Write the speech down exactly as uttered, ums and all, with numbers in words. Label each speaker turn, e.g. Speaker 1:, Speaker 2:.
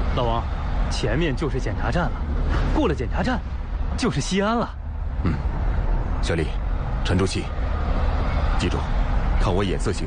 Speaker 1: 老王，前面就是检查站了，过了检查站，就是西安了。
Speaker 2: 嗯，小李，沉住气，记住，看我眼色行